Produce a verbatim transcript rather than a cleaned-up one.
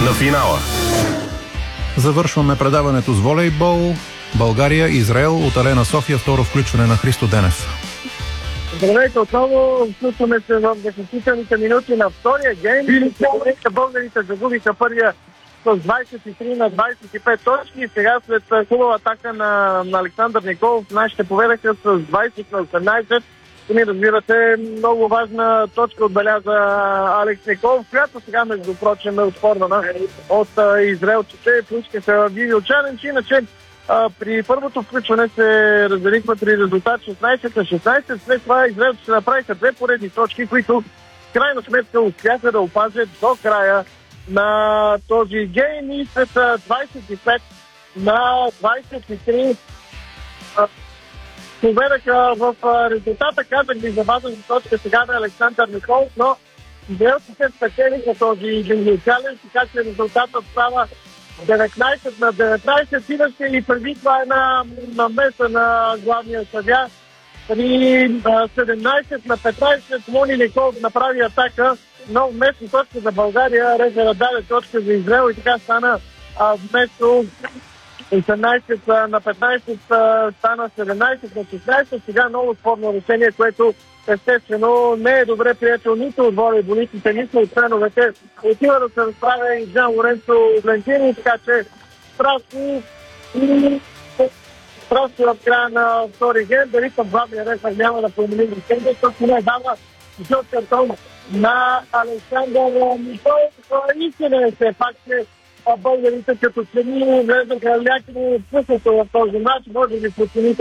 на финала. Завършваме предаването с волейбол. България, Израел от Алена София. Второ включване на Христо Денев. Здравейте отново. Включваме се в заключителните минути на втория гейм. Българите загубиха първия с двадесет и три на двадесет и пет точки. Сега след хубава атака на, на Александър Николов, нашите поведаха с двадесет на осемнадесет. Сами разбирате, много важна точка отбеляза Алекс Николов, която сега между прочим е отпорвана от израелците. Поискаха в видео чалендж. Иначе а, при първото включване се разделихме при резултат шестнадесет на шестнадесет. След това израелците направиха две поредни точки, които в крайна сметка успяха да опазят до края на този гейм и след двадесет и пет на двадесет и три поведаха в резултата. Казах ви за базовата точка сега на Александър Николов, но израелците спечелиха този индивидуален, така че резултатът става деветнадесет на деветнадесет. Имаше и преди това една намеса на главния съдия. При седемнадесет на петнадесет Мони Николов направи атака, но вместо точка за България реферът даде точка за Израел и така стана а, вместо осемнадесет на петнадесет стана седемнадесет на шестнадесет. Сега много спорно решение, което естествено не е добре приятел нито от волейболистите, нито от феновете. Отива да се разправя и Джан Лоренцо Блентини, така че страшно и страшно в края на втори ген. Дали към главния рефер няма да промени решение, защото не дава жълт картон на Александър Николов. Истина е все пак, че българите като цени влезнаха някакво пъсното в този матч. Може би по цените